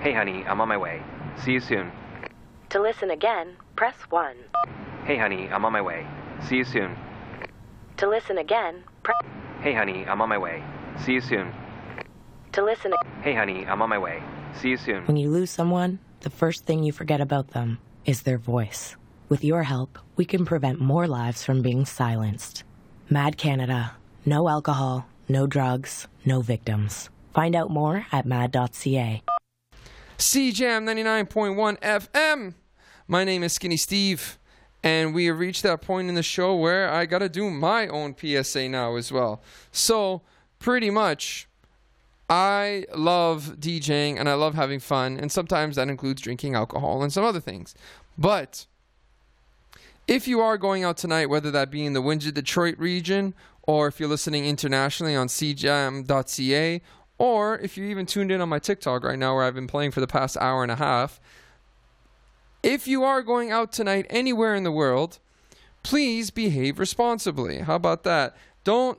Hey honey, I'm on my way. See you soon. To listen again, press 1. Hey honey, I'm on my way. See you soon. To listen again, press... Hey honey, I'm on my way. See you soon. To listen... Hey honey, I'm on my way. See you soon. When you lose someone, the first thing you forget about them is their voice. With your help, we can prevent more lives from being silenced. Mad Canada. No alcohol, no drugs, no victims. Find out more at mad.ca. CJAM 99.1 FM. My name is Skinny Steve, and we have reached that point in the show where I got to do my own PSA now as well. So, pretty much, I love DJing and I love having fun, and sometimes that includes drinking alcohol and some other things. But if you are going out tonight, whether that be in the Windsor, Detroit region, or if you're listening internationally on cjam.ca, or if you're even tuned in on my TikTok right now where I've been playing for the past hour and a half, if you are going out tonight anywhere in the world, please behave responsibly. How about that? Don't